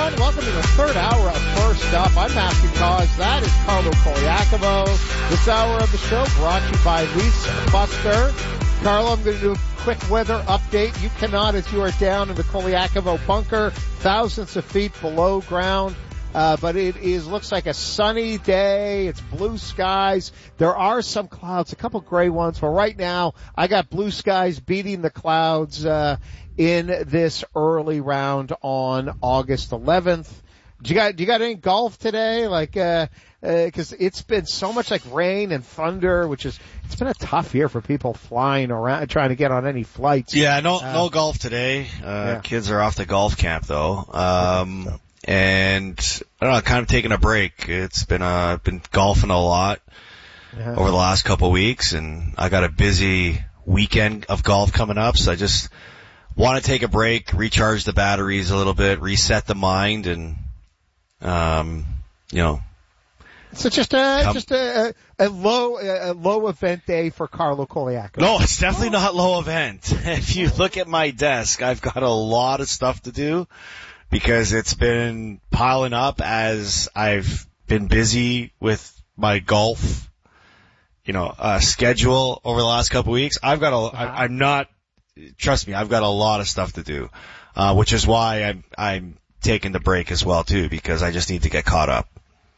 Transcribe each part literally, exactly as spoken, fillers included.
everyone. Welcome to the third hour of First Up. I'm Matthew Cause. That is Carlo Koliakovo. This hour of the show brought to you by Leafs Buster. Carlo, I'm going to do a quick weather update. You cannot, as you are down in the Koliakovo bunker, thousands of feet below ground. Uh, but it is, looks like a sunny day. It's blue skies. There are some clouds, a couple gray ones, but right now I got blue skies beating the clouds, uh, in this early round on August eleventh. Do you got, do you got any golf today? Like, uh, uh, cause it's been so much like rain and thunder, which is, it's been a tough year for people flying around, trying to get on any flights. Yeah, no, uh, no golf today. Uh, yeah. Kids are off to golf camp though. Um, so. And I don't know, kind of taking a break. It's been uh been golfing a lot Yeah. over the last couple of weeks, and I got a busy weekend of golf coming up, so I just want to take a break, recharge the batteries a little bit, reset the mind, and um you know. So just a Come. just a, a low a low event day for Carlo Koliakovo. No, it's definitely not low event. If you look at my desk, I've got a lot of stuff to do, because it's been piling up as I've been busy with my golf, you know, uh, schedule over the last couple of weeks. I've got a, Wow. I, I'm not, trust me, I've got a lot of stuff to do, uh, which is why I'm, I'm taking the break as well too, because I just need to get caught up.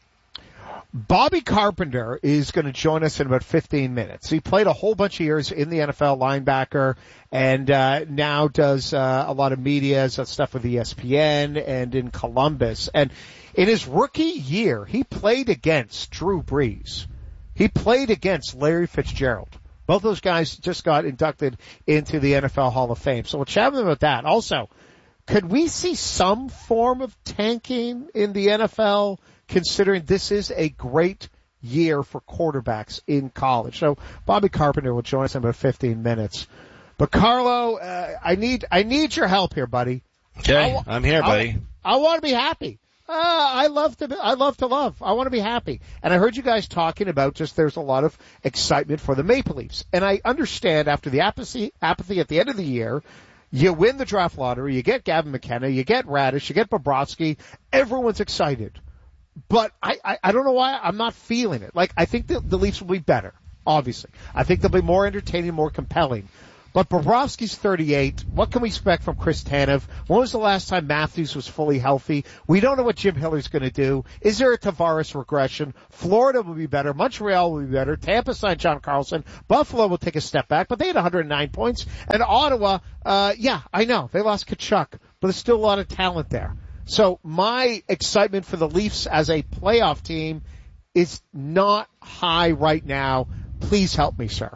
Bobby Carpenter is going to join us in about fifteen minutes. He played a whole bunch of years in the N F L, linebacker, and uh now does uh, a lot of media stuff with E S P N and in Columbus. And in his rookie year, he played against Drew Brees. He played against Larry Fitzgerald. Both those guys just got inducted into the N F L Hall of Fame. So we'll chat with him about that. Also, could we see some form of tanking in the N F L, considering this is a great year for quarterbacks in college? So Bobby Carpenter will join us in about fifteen minutes. But Carlo, uh, I need, I need your help here, buddy. Okay, I, I'm here, buddy. I, I want to be happy. Uh, I love to, I love to love. I want to be happy. And I heard you guys talking about just there's a lot of excitement for the Maple Leafs. And I understand after the apathy, apathy at the end of the year, you win the draft lottery, you get Gavin McKenna, you get Radish, you get Bobrovsky, everyone's excited. But I, I, I don't know why I'm not feeling it. Like, I think the, the Leafs will be better, obviously. I think they'll be more entertaining, more compelling. But Bobrovsky's thirty-eight. What can we expect from Chris Tanev? When was the last time Matthews was fully healthy? We don't know what Jim Hiller's going to do. Is there a Tavares regression? Florida will be better. Montreal will be better. Tampa signed John Carlson. Buffalo will take a step back, but they had one hundred nine points. And Ottawa, uh, yeah, I know. They lost Tkachuk, but there's still a lot of talent there. So my excitement for the Leafs as a playoff team is not high right now. Please help me, sir.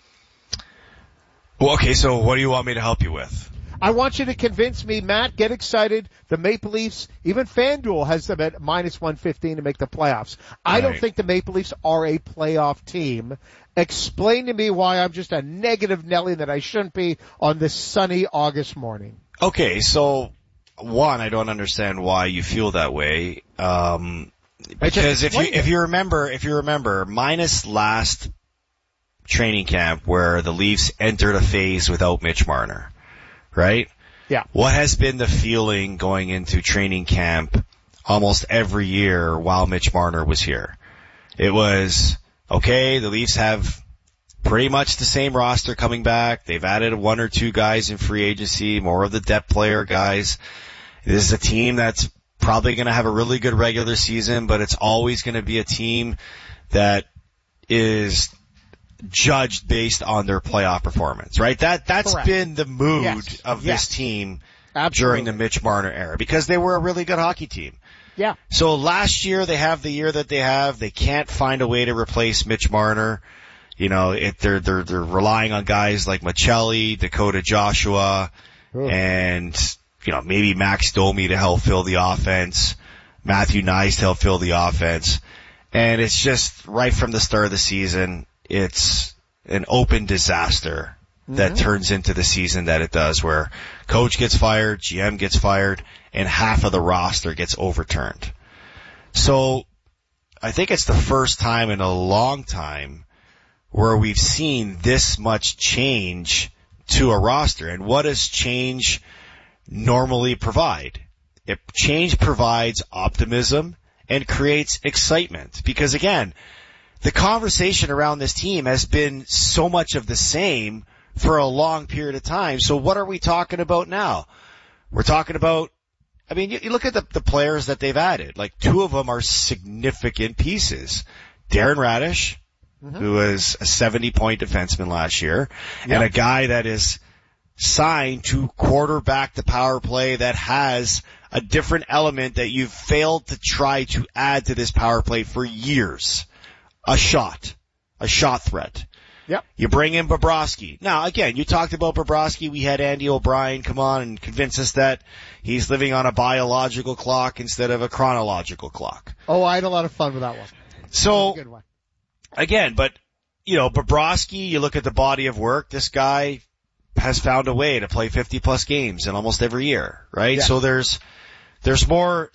Well, okay, so what do you want me to help you with? I want you to convince me, Matt, get excited. The Maple Leafs, even FanDuel has them at minus one fifteen to make the playoffs. I don't Right. think the Maple Leafs are a playoff team. Explain to me why I'm just a negative Nelly that I shouldn't be on this sunny August morning. Okay, so one, I don't understand why you feel that way. Um, because if you, if you remember, if you remember, minus last training camp where the Leafs entered a phase without Mitch Marner, right? Yeah. What has been the feeling going into training camp almost every year while Mitch Marner was here? It was, okay, the Leafs have pretty much the same roster coming back. They've added one or two guys in free agency, more of the depth player guys. This is a team that's probably going to have a really good regular season, but it's always going to be a team that is judged based on their playoff performance, right? That, that's Correct. been the mood Yes. of Yes. this team Absolutely. during the Mitch Marner era, because they were a really good hockey team. Yeah. So last year they have the year that they have. They can't find a way to replace Mitch Marner. You know, it, they're, they're, they're relying on guys like Machelli, Dakota Joshua, Ooh. and, you know, maybe Max Domi to help fill the offense, Matthew Nyes to help fill the offense. And it's just right from the start of the season, it's an open disaster that Mm-hmm. turns into the season that it does, where coach gets fired, G M gets fired, and half of the roster gets overturned. So I think it's the first time in a long time where we've seen this much change to a roster. And what does change normally provide? It, change provides optimism and creates excitement. Because again, the conversation around this team has been so much of the same for a long period of time. So what are we talking about now? We're talking about, I mean, you, you look at the, the players that they've added. Like, two of them are significant pieces. Darren Radish, mm-hmm. who was a seventy-point defenseman last year, yep. and a guy that is signed to quarterback the power play that has a different element that you've failed to try to add to this power play for years. A shot. A shot threat. Yep. You bring in Bobrovsky. Now, again, you talked about Bobrovsky. We had Andy O'Brien come on and convince us that he's living on a biological clock instead of a chronological clock. Oh, I had a lot of fun with that one. So, good one. Again, but, you know, Bobrovsky, you look at the body of work, this guy has found a way to play fifty plus games in almost every year, right? Yeah. So there's, there's more,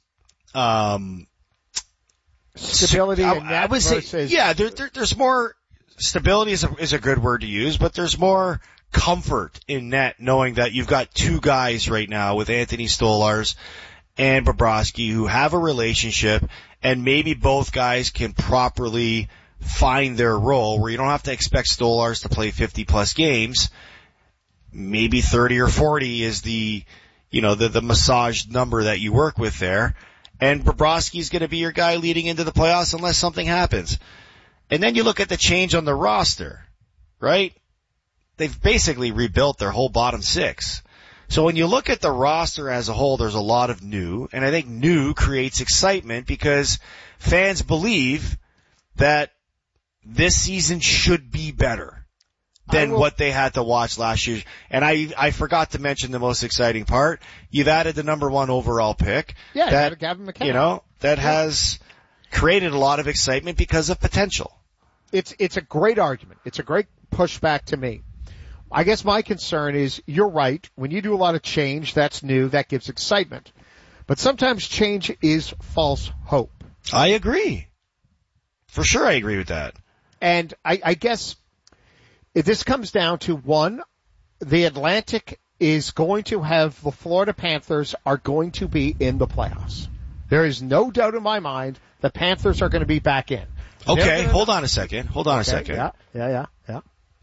um, stability I, in I net would say, versus... yeah, there, there, there's more, stability is a, is a good word to use, but there's more comfort in net knowing that you've got two guys right now with Anthony Stolarz and Bobrovsky who have a relationship, and maybe both guys can properly find their role where you don't have to expect Stolarz to play fifty plus games. Maybe thirty or forty is the, you know, the, the massaged number that you work with there. And Bobrovsky's going to be your guy leading into the playoffs unless something happens. And then you look at the change on the roster, right? They've basically rebuilt their whole bottom six. So when you look at the roster as a whole, there's a lot of new, and I think new creates excitement because fans believe that this season should be better than will, what they had to watch last year. And I, I forgot to mention the most exciting part. You've added the number one overall pick. Yeah, that, Gavin McKenna. You know, that yeah. has created a lot of excitement because of potential. It's, it's a great argument. It's a great pushback to me. I guess my concern is you're right. When you do a lot of change, that's new, that gives excitement. But sometimes change is false hope. I agree. For sure I agree with that. And I, I guess if this comes down to one, the Atlantic is going to have the Florida Panthers are going to be in the playoffs. There is no doubt in my mind the Panthers are going to be back in. Okay, gonna... hold on a second. Hold on okay, a second. Yeah, yeah, yeah, yeah.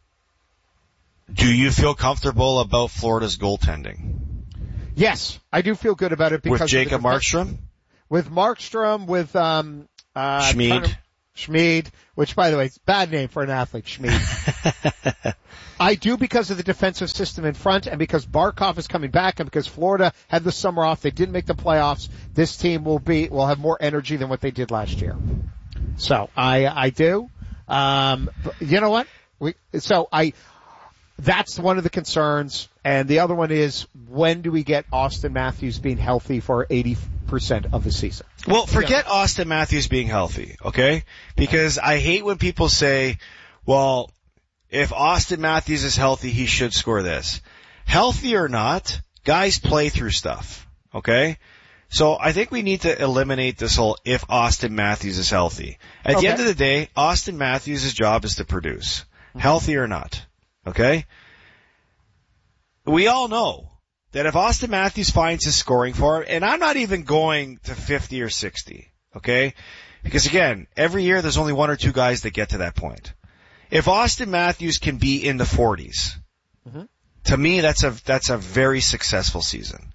Do you feel comfortable about Florida's goaltending? Yes, I do feel good about it because with Jacob Markstrom, with Markstrom, with um uh Schmid, Schmid, which by the way, it's a bad name for an athlete, Schmid. I do because of the defensive system in front, and because Barkov is coming back, and because Florida had the summer off, they didn't make the playoffs. This team will be will have more energy than what they did last year. So I I do. Um, you know what? We so I. That's one of the concerns, and the other one is when do we get Austin Matthews being healthy for eighty percent of the season? Well, forget Austin Matthews being healthy, okay? Because I hate when people say, well, if Austin Matthews is healthy, he should score this. Healthy or not, guys play through stuff, okay? So I think we need to eliminate this whole if Austin Matthews is healthy. At okay. the end of the day, Austin Matthews' job is to produce, healthy or not. Okay? We all know that if Austin Matthews finds his scoring form, and I'm not even going to fifty or sixty, okay? Because again, every year there's only one or two guys that get to that point. If Austin Matthews can be in the forties, mm-hmm. to me that's a, that's a very successful season.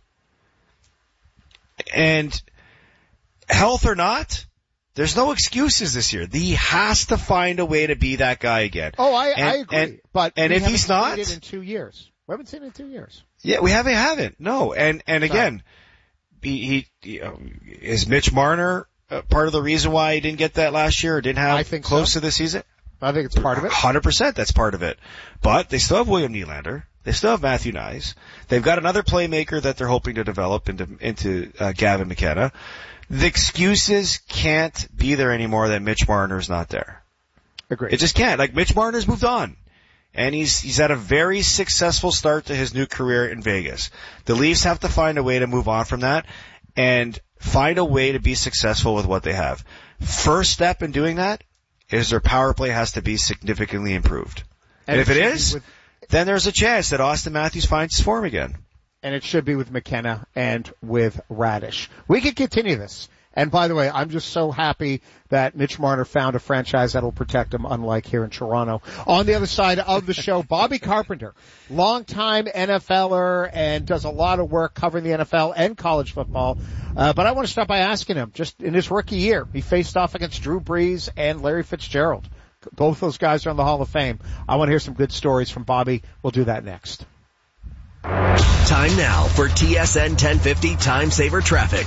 And health or not, there's no excuses this year. He has to find a way to be that guy again. Oh, I, and, I agree. And, but and if he's not, it in two years. We haven't seen it in two years. Yeah, we haven't, haven't. No, and and again, he, he you know, is Mitch Marner uh, part of the reason why he didn't get that last year or didn't have I think close so. to the season? I think it's part of it. one hundred percent that's part of it. But they still have William Nylander. They still have Matthew Nyes. They've got another playmaker that they're hoping to develop into into uh, Gavin McKenna. The excuses can't be there anymore that Mitch Marner's not there. Agreed. It just can't. Like, Mitch Marner's moved on. And he's, he's had a very successful start to his new career in Vegas. The Leafs have to find a way to move on from that and find a way to be successful with what they have. First step in doing that is their power play has to be significantly improved. And, and if it is, with... then there's a chance that Austin Matthews finds his form again. and it should be with McKenna and with Radish. We could continue this. And by the way, I'm just so happy that Mitch Marner found a franchise that will protect him, unlike here in Toronto. On the other side of the show, Bobby Carpenter, longtime N F L er and does a lot of work covering the N F L and college football. Uh, but I want to start by asking him, just in his rookie year, he faced off against Drew Brees and Larry Fitzgerald. Both those guys are in the Hall of Fame. I want to hear some good stories from Bobby. We'll do that next. Time now for T S N ten fifty Time Saver Traffic.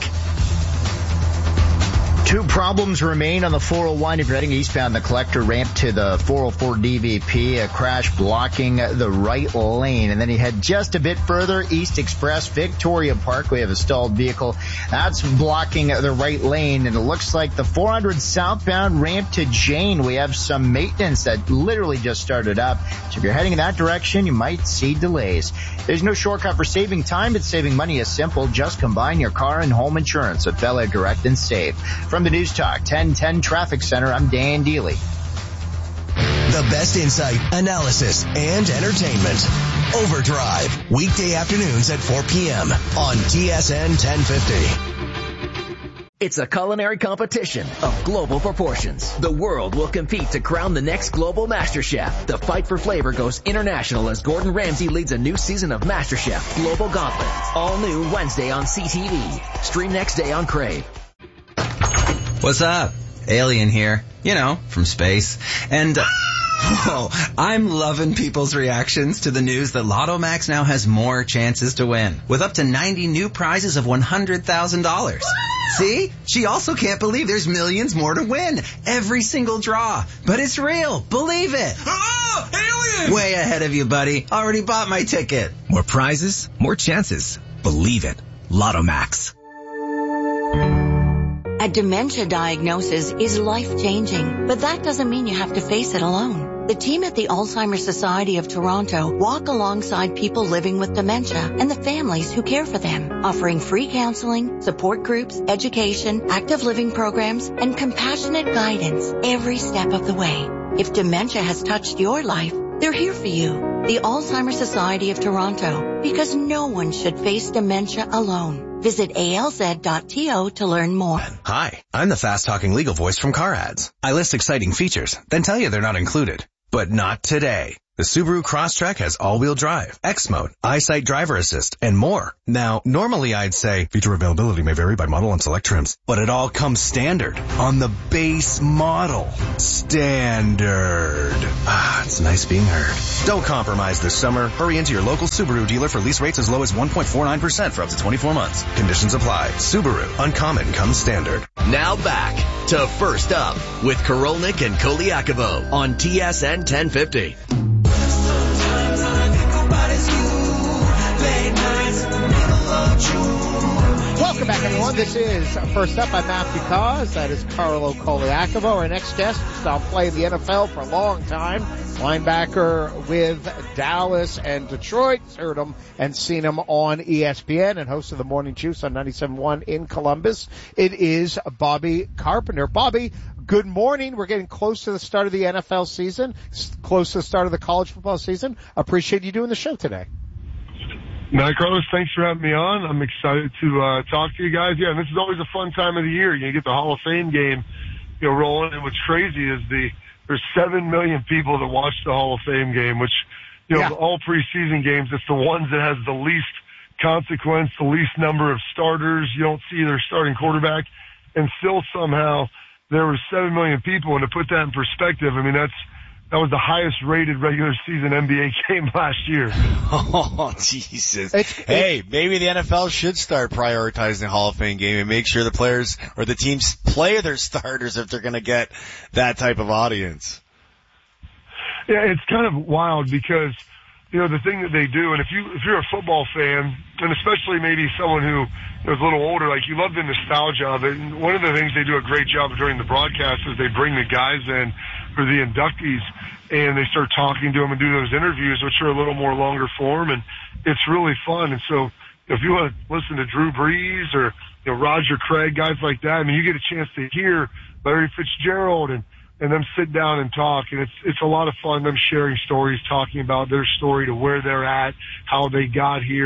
Two problems remain on the four oh one if you're heading eastbound, the collector ramp to the four oh four D V P, a crash blocking the right lane. And then you head just a bit further, East Express, Victoria Park. We have a stalled vehicle that's blocking the right lane. And it looks like the four hundred southbound ramp to Jane, we have some maintenance that literally just started up. So if you're heading in that direction, you might see delays. There's no shortcut for saving time, but saving money is simple. Just combine your car and home insurance with Bel Air Direct and Save. From the News Talk ten ten Traffic Center, I'm Dan Deely. The best insight, analysis, and entertainment. Overdrive, weekday afternoons at four p.m. on T S N ten fifty. It's a culinary competition of global proportions. The world will compete to crown the next global master chef. The fight for flavor goes international as Gordon Ramsay leads a new season of MasterChef Global Gauntlet. All new Wednesday on C T V. Stream next day on Crave. What's up? Alien here. You know, from space. And, uh, oh, I'm loving people's reactions to the news that Lotto Max now has more chances to win, with up to ninety new prizes of one hundred thousand dollars. See? She also can't believe there's millions more to win. Every single draw. But it's real. Believe it. Oh, alien! Way ahead of you, buddy. Already bought my ticket. More prizes, more chances. Believe it. Lotto Max. A dementia diagnosis is life-changing, but that doesn't mean you have to face it alone. The team at the Alzheimer's Society of Toronto walk alongside people living with dementia and the families who care for them, offering free counseling, support groups, education, active living programs, and compassionate guidance every step of the way. If dementia has touched your life, they're here for you. The Alzheimer's Society of Toronto, because no one should face dementia alone. Visit A L Z dot T O to learn more. Hi, I'm the fast-talking legal voice from Car Ads. I list exciting features, then tell you they're not included. But not today. The Subaru Crosstrek has all-wheel drive, X-Mode, EyeSight Driver Assist, and more. Now, normally I'd say feature availability may vary by model and select trims, but it all comes standard on the base model. Standard. Ah, it's nice being heard. Don't compromise this summer. Hurry into your local Subaru dealer for lease rates as low as one point four nine percent for up to twenty-four months. Conditions apply. Subaru. Uncommon comes standard. Now back to First Up with Korolnik and Koliakovo on T S N ten fifty. Welcome back, everyone. This is First Up. I'm Matthew Cause. That is Carlo Koliakovo. Our next guest has played the N F L for a long time. Linebacker with Dallas and Detroit. Heard him and seen him on E S P N and host of the Morning Juice on ninety-seven point one in Columbus. It is Bobby Carpenter. Bobby, good morning. We're getting close to the start of the N F L season, close to the start of the college football season. Appreciate you doing the show today. Matt Carlos, thanks for having me on. I'm excited to uh, talk to you guys. Yeah, and this is always a fun time of the year. You get the Hall of Fame game, you know, rolling. And what's crazy is the there's seven million people that watch the Hall of Fame game, which, you know, yeah. all preseason games, it's the ones that has the least consequence, the least number of starters. You don't see their starting quarterback, and still somehow there were seven million people. And to put that in perspective, I mean, that's That was the highest rated regular season N B A game last year. Oh, Jesus. It's, hey, maybe the N F L should start prioritizing the Hall of Fame game and make sure the players or the teams play their starters if they're going to get that type of audience. Yeah, it's kind of wild because, you know, the thing that they do, and if you, if you're a football fan, and especially maybe someone who is a little older, like you love the nostalgia of it. And one of the things they do a great job of during the broadcast is they bring the guys in for the inductees, and they start talking to them and do those interviews, which are a little more longer form, and it's really fun. And so if you want to listen to Drew Brees or, you know, Roger Craig, guys like that, I mean, you get a chance to hear Larry Fitzgerald and, and them sit down and talk, and it's, it's a lot of fun, them sharing stories, talking about their story to where they're at, how they got here.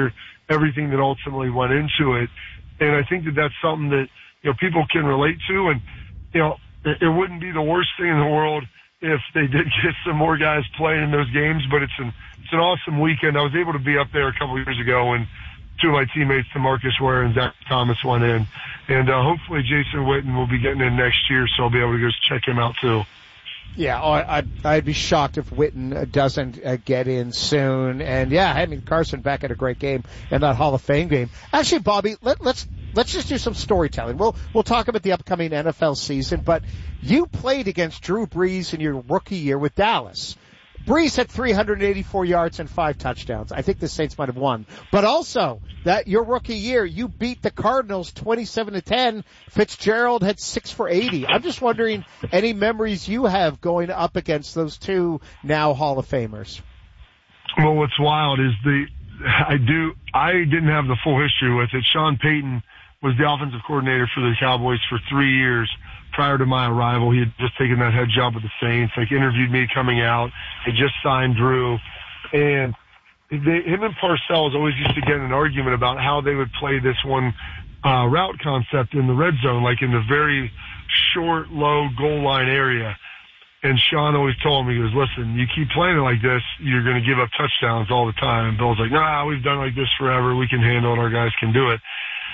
everything that ultimately went into it. And I think that that's something that, you know, people can relate to. And, you know, it, it wouldn't be the worst thing in the world if they did get some more guys playing in those games, but it's an, it's an awesome weekend. I was able to be up there a couple of years ago when two of my teammates, DeMarcus Ware and Zach Thomas, went in. And, uh, hopefully Jason Witten will be getting in next year, so I'll be able to go check him out too. Yeah, oh, I'd, I'd be shocked if Witten doesn't uh, get in soon. And yeah, I mean, Carson Beck had a great game in that Hall of Fame game. Actually, Bobby, let, let's, let's just do some storytelling. We'll, we'll talk about the upcoming N F L season, but you played against Drew Brees in your rookie year with Dallas. Brees had three hundred eighty-four yards and five touchdowns. I think the Saints might have won. But also, that your rookie year, you beat the Cardinals twenty-seven to ten. Fitzgerald had six for eighty. I'm just wondering any memories you have going up against those two now Hall of Famers. Well, what's wild is the, I do, I didn't have the full history with it. Sean Payton was the offensive coordinator for the Cowboys for three years. Prior to my arrival, he had just taken that head job with the Saints, like interviewed me coming out. He just signed Drew. And they, him and Parcells always used to get in an argument about how they would play this one uh, route concept in the red zone, like in the very short, low goal line area. And Sean always told me, he goes, listen, you keep playing it like this, you're going to give up touchdowns all the time. And Bill's like, nah, we've done it like this forever. We can handle it. Our guys can do it.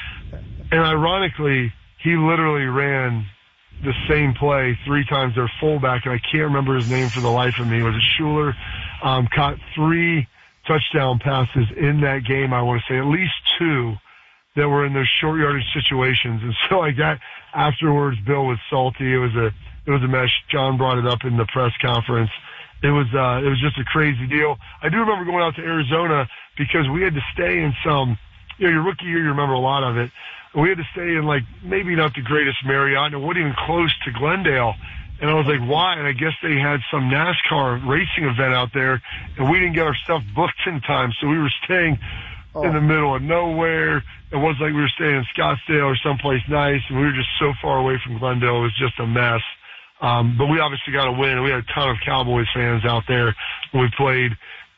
And ironically, he literally ran the same play three times. Their fullback, and I can't remember his name for the life of me. Was it Schuler? Um, caught three touchdown passes in that game. I want to say at least two that were in those short yardage situations. And so like that afterwards, Bill was salty. It was a, it was a mess. John brought it up in the press conference. It was, uh, it was just a crazy deal. I do remember going out to Arizona because we had to stay in some, you know, your rookie year, you remember a lot of it. We had to stay in, like, maybe not the greatest Marriott, and it wasn't even close to Glendale. And I was like, why? And I guess they had some NASCAR racing event out there, and we didn't get our stuff booked in time, so we were staying oh. in the middle of nowhere. It wasn't like we were staying in Scottsdale or someplace nice, and we were just so far away from Glendale. It was just a mess. Um, but we obviously got a win, and we had a ton of Cowboys fans out there when we played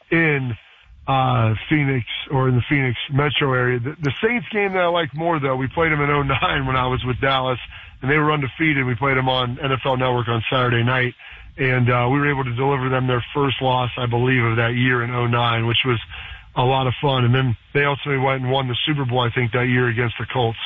in Uh, Phoenix or in the Phoenix metro area. The, the Saints game that I like more though, we played them in oh nine when I was with Dallas and they were undefeated. We played them on N F L Network on Saturday night and, uh, we were able to deliver them their first loss, I believe, of that year in oh nine, which was a lot of fun. And then they ultimately went and won the Super Bowl, I think, that year against the Colts.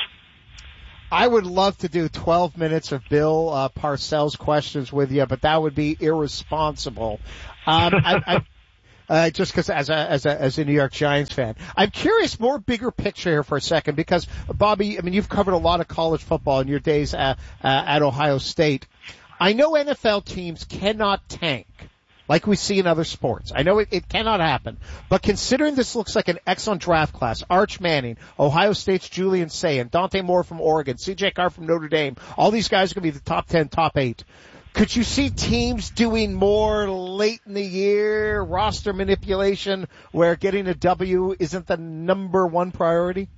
I would love to do twelve minutes of Bill uh, Parcells questions with you, but that would be irresponsible. Um, I, I Uh, just because as a, as a, as a New York Giants fan, I'm curious, more bigger picture here for a second, because Bobby, I mean, you've covered a lot of college football in your days at, uh, at Ohio State. I know N F L teams cannot tank like we see in other sports. I know it, it cannot happen, but considering this looks like an excellent draft class, Arch Manning, Ohio State's Julian Sayin, Dante Moore from Oregon, C J Carr from Notre Dame, all these guys are going to be the top ten, top eight. Could you see teams doing more late in the year, roster manipulation, where getting a W isn't the number one priority?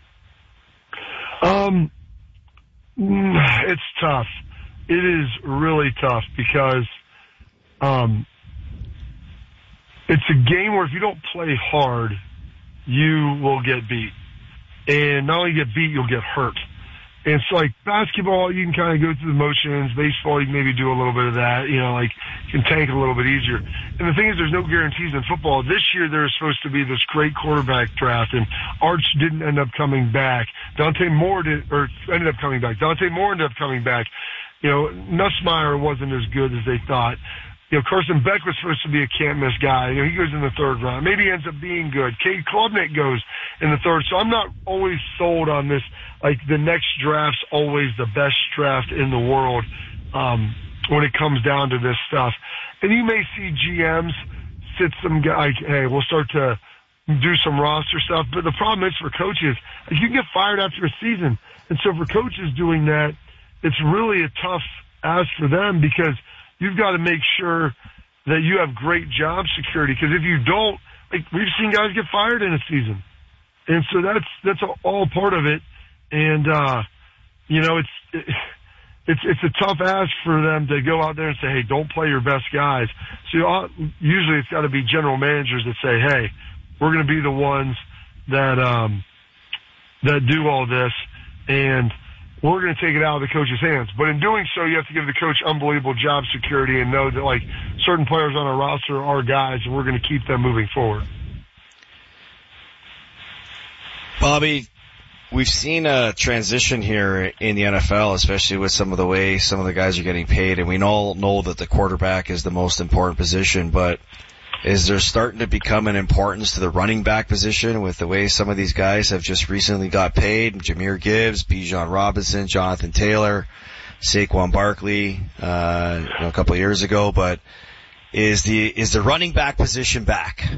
Um, it's tough. It is really tough because um, it's a game where if you don't play hard, you will get beat. And not only get beat, you'll get hurt. And so, like, basketball, you can kind of go through the motions. Baseball, you can maybe do a little bit of that. You know, like, you can tank it a little bit easier. And the thing is, there's no guarantees in football. This year, there was supposed to be this great quarterback draft, and Arch didn't end up coming back. Dante Moore did, or ended up coming back. Dante Moore ended up coming back. You know, Nussmeier wasn't as good as they thought. You know, Carson Beck was supposed to be a can't-miss guy. You know, he goes in the third round. Maybe he ends up being good. Cade Klubnik goes in the third. So I'm not always sold on this, like, the next draft's always the best draft in the world um, when it comes down to this stuff. And you may see G Ms sit some guy, like, hey, we'll start to do some roster stuff. But the problem is for coaches, like, you can get fired after a season. And so for coaches doing that, it's really a tough ask for them because you've got to make sure that you have great job security. Because if you don't, like, we've seen guys get fired in a season. And so that's, that's all part of it. And, uh, you know, it's, it, it's, it's a tough ask for them to go out there and say, hey, don't play your best guys. So you ought, usually it's got to be general managers that say, hey, we're going to be the ones that, um, that do all this, and we're going to take it out of the coach's hands. But in doing so, you have to give the coach unbelievable job security and know that, like, certain players on our roster are guys, and we're going to keep them moving forward. Bobby, we've seen a transition here in the N F L, especially with some of the way some of the guys are getting paid, and we all know that the quarterback is the most important position, but is there starting to become an importance to the running back position with the way some of these guys have just recently got paid? Jahmyr Gibbs, Bijan Robinson, Jonathan Taylor, Saquon Barkley, uh, you know, a couple of years ago, but is the, is the running back position back?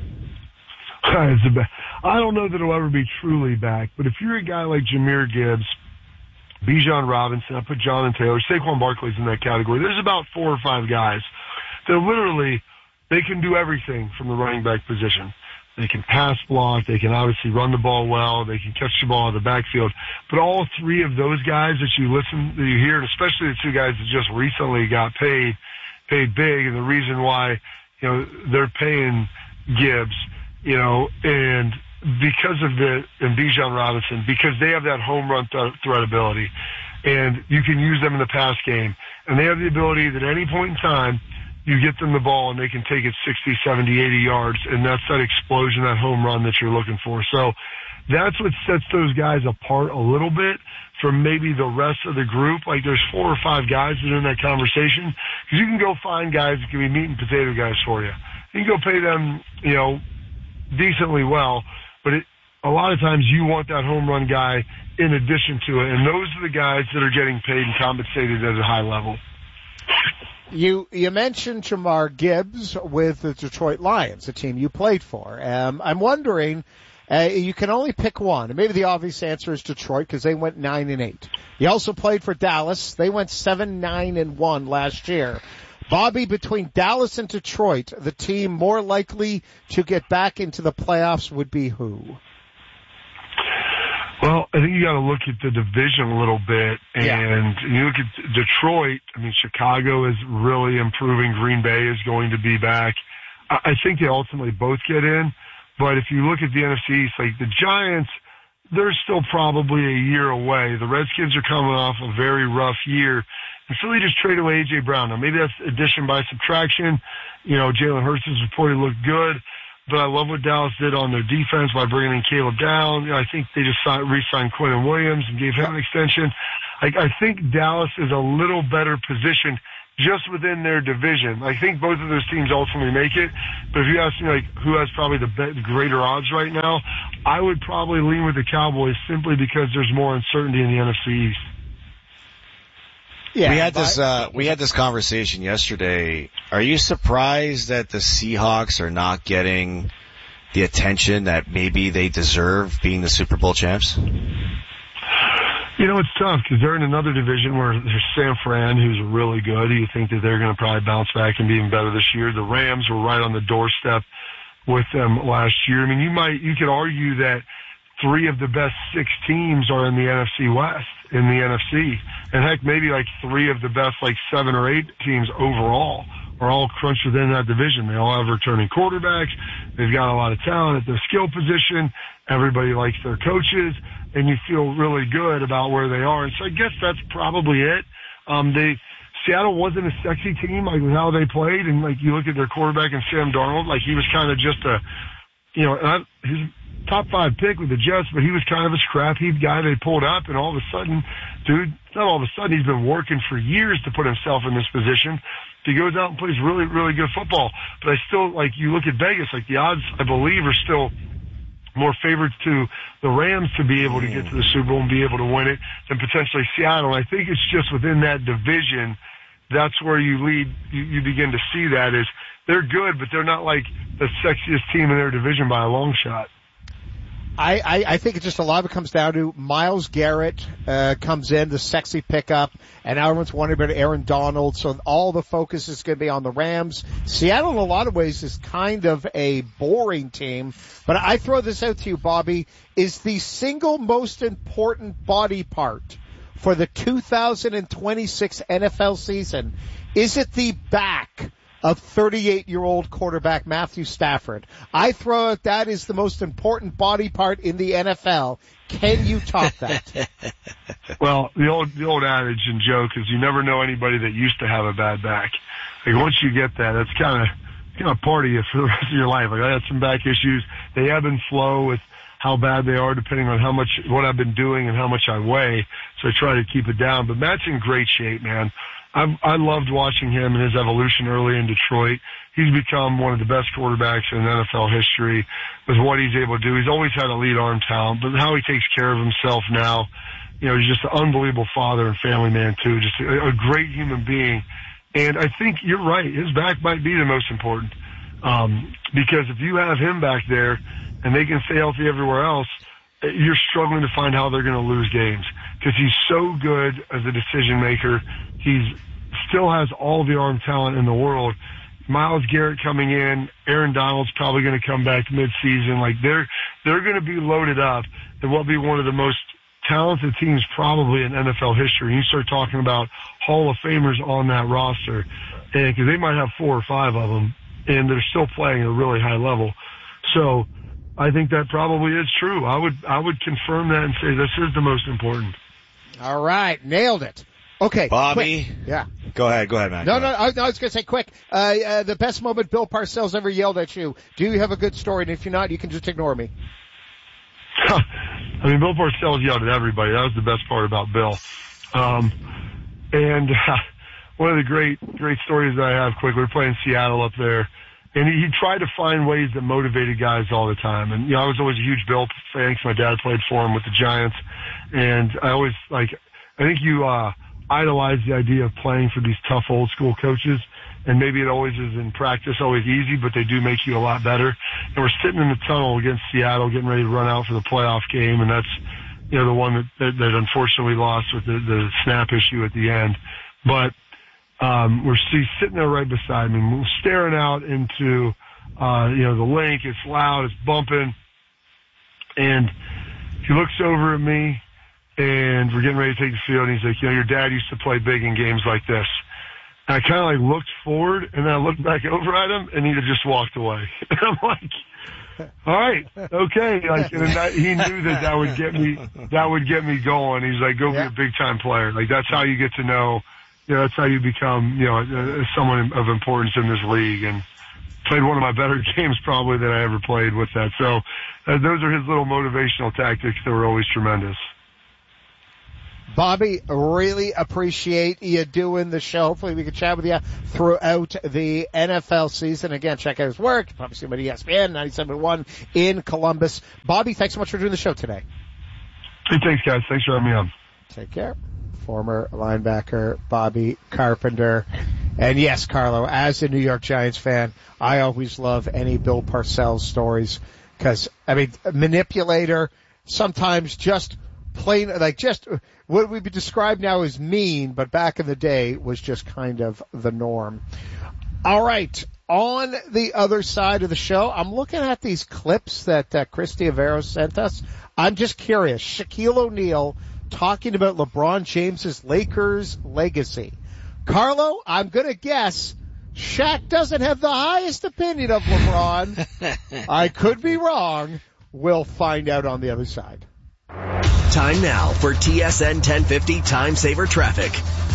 I don't know that it'll ever be truly back, but if you're a guy like Jahmyr Gibbs, Bijan Robinson, I put Jonathan Taylor, Saquon Barkley's in that category. There's about four or five guys that literally, they can do everything from the running back position. They can pass block. They can obviously run the ball well. They can catch the ball out of the backfield. But all three of those guys that you listen, that you hear, and especially the two guys that just recently got paid, paid big, and the reason why, you know, they're paying Gibbs, you know, and because of the, and Bijan Robinson, because they have that home run th- threat ability, and you can use them in the pass game, and they have the ability that at any point in time, you get them the ball and they can take it sixty, seventy, eighty yards, and that's that explosion, that home run that you're looking for. So that's what sets those guys apart a little bit from maybe the rest of the group. Like, there's four or five guys that are in that conversation, because you can go find guys that can be meat and potato guys for you. You can go pay them, you know, decently well, but it, a lot of times you want that home run guy in addition to it, and those are the guys that are getting paid and compensated at a high level. You you mentioned Jahmyr Gibbs with the Detroit Lions, a team you played for. Um, I'm wondering, uh, you can only pick one, and maybe the obvious answer is Detroit because they went nine and eight. You also played for Dallas; they went seven nine and one last year. Bobby, between Dallas and Detroit, the team more likely to get back into the playoffs would be who? Well, I think you got to look at the division a little bit, and yeah. you look at Detroit. I mean, Chicago is really improving. Green Bay is going to be back. I think they ultimately both get in, but if you look at the N F C East, like the Giants, they're still probably a year away. The Redskins are coming off a very rough year, and Philly just traded away A J Brown. Now, maybe that's addition by subtraction. You know, Jalen Hurts has reported looked good. But I love what Dallas did on their defense by bringing in Caleb Down. You know, I think they just signed, re-signed Quentin Williams and gave him an extension. I, I think Dallas is a little better positioned just within their division. I think both of those teams ultimately make it. But if you ask me, like, who has probably the be- greater odds right now, I would probably lean with the Cowboys simply because there's more uncertainty in the N F C East. Yeah, we had this, uh, we had this conversation yesterday. Are you surprised that the Seahawks are not getting the attention that maybe they deserve being the Super Bowl champs? You know, it's tough because they're in another division where there's San Fran, who's really good. You think that they're going to probably bounce back and be even better this year. The Rams were right on the doorstep with them last year. I mean, you might, you could argue that three of the best six teams are in the N F C West, in the N F C. And heck, maybe like three of the best, like seven or eight teams overall are all crunched within that division. They all have returning quarterbacks. They've got a lot of talent at the skill position. Everybody likes their coaches, and you feel really good about where they are. And so I guess that's probably it. Um, they, Seattle wasn't a sexy team, like with how they played. And like you look at their quarterback and Sam Darnold, like he was kind of just a, you know, I, he's top five pick with the Jets, but he was kind of a scrap heap guy they pulled up, and all of a sudden, dude, not all of a sudden, he's been working for years to put himself in this position. He goes out and plays really, really good football. But I still, like, you look at Vegas, like the odds, I believe, are still more favored to the Rams to be able to get to the Super Bowl and be able to win it than potentially Seattle. And I think it's just within that division, that's where you lead, you, you begin to see that is they're good, but they're not like the sexiest team in their division by a long shot. I, I, I think it just a lot of it comes down to Myles Garrett uh, comes in, the sexy pickup, and everyone's wondering about Aaron Donald, so all the focus is going to be on the Rams. Seattle, in a lot of ways, is kind of a boring team, but I throw this out to you, Bobby, is the single most important body part for the two thousand twenty-six N F L season, is it the back of thirty-eight-year-old quarterback Matthew Stafford. I throw out that is the most important body part in the N F L. Can you top that? Well, the old the old adage and joke is you never know anybody that used to have a bad back. Like once you get that, it's kind of kind of part of you for the rest of your life. Like I had some back issues. They ebb and flow with how bad they are depending on how much, what I've been doing and how much I weigh. So I try to keep it down. But Matt's in great shape, man. I've, I loved watching him and his evolution early in Detroit. He's become one of the best quarterbacks in N F L history with what he's able to do. He's always had elite arm talent, but how he takes care of himself now, you know, he's just an unbelievable father and family man too. Just a, a great human being. And I think you're right. His back might be the most important. Um, because if you have him back there and they can stay healthy everywhere else, you're struggling to find how they're going to lose games because he's so good as a decision maker. He's still has all the arm talent in the world. Myles Garrett coming in, Aaron Donald's probably going to come back mid-season. Like they're, they're going to be loaded up and will be one of the most talented teams probably in N F L history. You start talking about Hall of Famers on that roster, and because they might have four or five of them, and they're still playing at a really high level. So I think that probably is true. I would I would confirm that and say this is the most important. All right, nailed it. Okay, Bobby. Quick. Yeah. Go ahead, go ahead, Matt. No, no, I, I was going to say quick. Uh, uh, the best moment Bill Parcells ever yelled at you. Do you have a good story? And if you're not, you can just ignore me. I mean, Bill Parcells yelled at everybody. That was the best part about Bill. Um, and uh, one of the great, great stories that I have quick, we were playing Seattle up there, and he, he tried to find ways that motivated guys all the time. And, you know, I was always a huge Bill fan because my dad played for him with the Giants. And I always, like, I think you uh, idolize the idea of playing for these tough old school coaches. And maybe it always is in practice always easy, but they do make you a lot better. And we're sitting in the tunnel against Seattle, getting ready to run out for the playoff game, and that's, you know, the one that, that, that unfortunately lost with the, the snap issue at the end. But um, we're he's sitting there right beside me, we're staring out into, uh, you know, the link. It's loud, it's bumping, and he looks over at me, and we're getting ready to take the field, and he's like, you know, your dad used to play big in games like this. And I kind of like looked forward, and then I looked back over at him, and he had just walked away. And I'm like, all right, okay. Like, and that, he knew that that would get me, that would get me going. He's like, go yeah. be a big time player. Like that's how you get to know, you know, that's how you become, you know, uh, someone of importance in this league. And played one of my better games probably that I ever played with that. So uh, those are his little motivational tactics that were always tremendous. Bobby, really appreciate you doing the show. Hopefully we can chat with you throughout the N F L season. Again, check out his work. You probably see him at E S P N ninety-seven point one in Columbus. Bobby, thanks so much for doing the show today. Hey, thanks, guys. Thanks for having me on. Take care. Former linebacker Bobby Carpenter. And yes, Carlo, as a New York Giants fan, I always love any Bill Parcells stories because, I mean, manipulator, sometimes just plain, like just what would be described now as mean, but back in the day was just kind of the norm. All right. On the other side of the show, I'm looking at these clips that uh, Christy Averos sent us. I'm just curious. Shaquille O'Neal talking about LeBron James's Lakers legacy. Carlo, I'm going to guess Shaq doesn't have the highest opinion of LeBron. I could be wrong. We'll find out on the other side. Time now for T S N ten fifty Time Saver Traffic.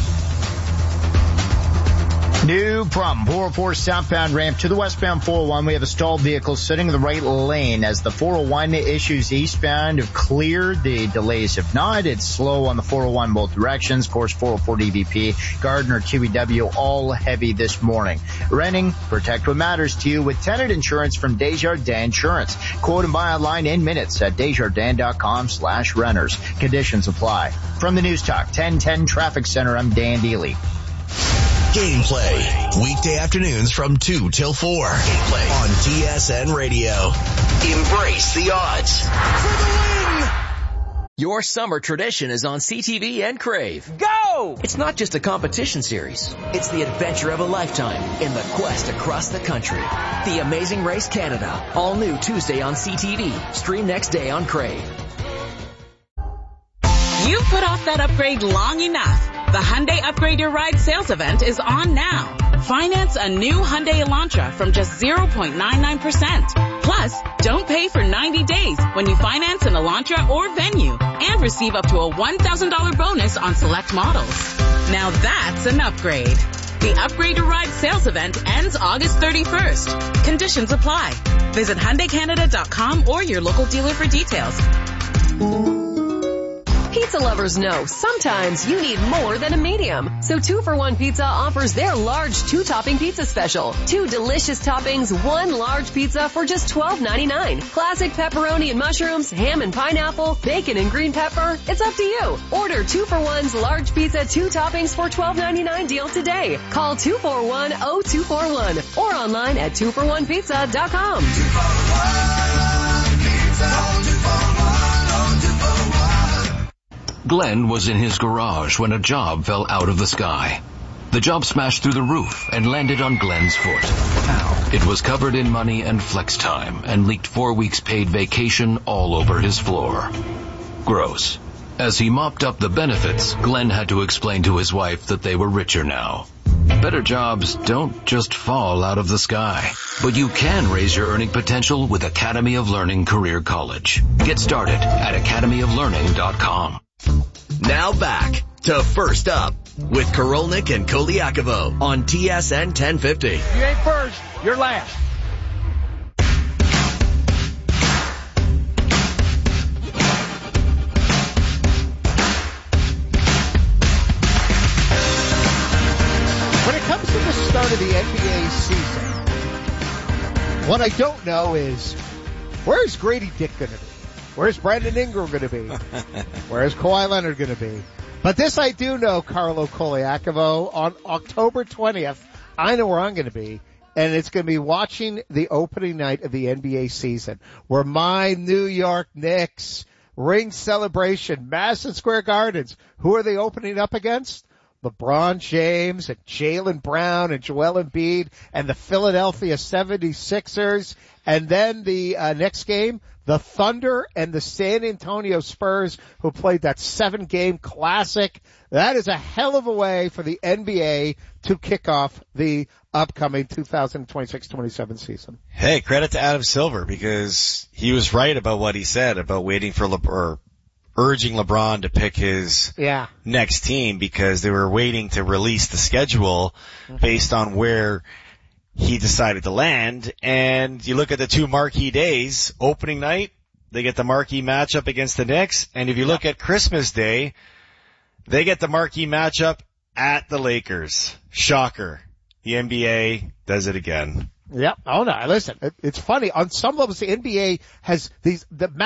New problem. four oh four southbound ramp to the westbound four oh one. We have a stalled vehicle sitting in the right lane as the four oh one issues eastbound have cleared. The delays have not. It's slow on the four oh one both directions. Of course, four oh four D V P, Gardner, Q E W, all heavy this morning. Renting, protect what matters to you with tenant insurance from Desjardins Insurance. Quote and buy online in minutes at desjardins.com slash renters. Conditions apply. From the News Talk ten ten Traffic Center, I'm Dan Deely. Gameplay, weekday afternoons from two till four. Gameplay on T S N Radio. Embrace the odds. For the win! Your summer tradition is on C T V and Crave. Go! It's not just a competition series. It's the adventure of a lifetime in the quest across the country. The Amazing Race Canada. All new Tuesday on C T V. Stream next day on Crave. You've put off that upgrade long enough. The Hyundai Upgrade Your Ride sales event is on now. Finance a new Hyundai Elantra from just zero point nine nine percent. Plus, don't pay for ninety days when you finance an Elantra or Venue and receive up to a one thousand dollars bonus on select models. Now that's an upgrade. The Upgrade to Ride sales event ends August thirty-first. Conditions apply. Visit Hyundai Canada dot com or your local dealer for details. Pizza lovers know sometimes you need more than a medium. So two for one Pizza offers their large two-topping pizza special. Two delicious toppings, one large pizza for just twelve ninety-nine. Classic pepperoni and mushrooms, ham and pineapple, bacon and green pepper. It's up to you. Order two for one's large pizza, two toppings for twelve ninety-nine deal today. Call two four one, oh two four one or online at two for one pizza dot com. two four one pizza, two four one, oh two four one. Glenn was in his garage when a job fell out of the sky. The job smashed through the roof and landed on Glenn's foot. Ow. It was covered in money and flex time and leaked four weeks paid vacation all over his floor. Gross. As he mopped up the benefits, Glenn had to explain to his wife that they were richer now. Better jobs don't just fall out of the sky, but you can raise your earning potential with Academy of Learning Career College. Get started at academy of learning dot com. Now back to First Up with Korolnik and Koliakovo on T S N ten fifty. You ain't first, you're last. When it comes to the start of the N B A season, what I don't know is, where's Grady Dick going to be? Where's Brandon Ingram going to be? Where's Kawhi Leonard going to be? But this I do know, Carlo Koliakovo, on October twentieth, I know where I'm going to be, and it's going to be watching the opening night of the N B A season, where my New York Knicks ring celebration, Madison Square Gardens. Who are they opening up against? LeBron James and Jaylen Brown and Joel Embiid and the Philadelphia seventy-sixers. And then the uh, next game, the Thunder and the San Antonio Spurs, who played that seven-game classic. That is a hell of a way for the N B A to kick off the upcoming two thousand twenty-six twenty-seven season. Hey, credit to Adam Silver, because he was right about what he said about waiting for Le- or urging LeBron to pick his yeah. next team, because they were waiting to release the schedule based on where he decided to land. And you look at the two marquee days, opening night, they get the marquee matchup against the Knicks. And if you look at Christmas Day, they get the marquee matchup at the Lakers. Shocker. The N B A does it again. Yep. Oh no, listen, it, it's funny. On some levels, the N B A has these, the